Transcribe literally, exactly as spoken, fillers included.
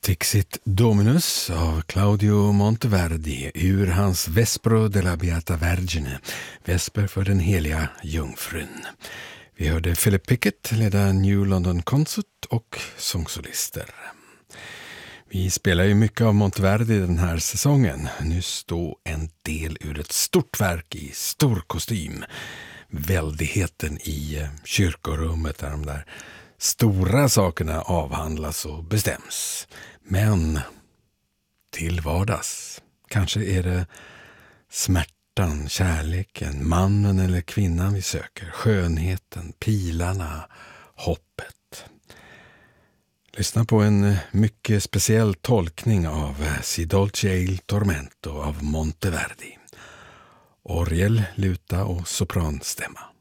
Dixit Dominus av Claudio Monteverdi ur hans Vespro della Beata Vergine, Vesper för den heliga jungfrun. Vi hörde Philip Pickett leda New London Concert och sångsolister. Vi spelar ju mycket av Monteverdi den här säsongen. Nyss då en del ur ett stort verk i stor kostym. Väldigheten i kyrkorummet där de där stora sakerna avhandlas och bestäms. Men till vardags kanske är det smärtan, kärleken, mannen eller kvinnan vi söker, skönheten, pilarna, hoppet. Lyssna på en mycket speciell tolkning av Si dolce il tormento av Monteverdi. Orgel, luta och sopranstämma.